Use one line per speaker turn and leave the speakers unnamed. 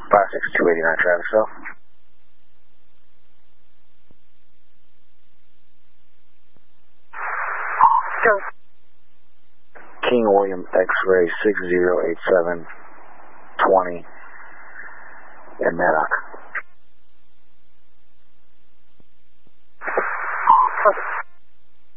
56289 Travisville.
Go.
King William X-ray 608720 in Maddock.
Perfect.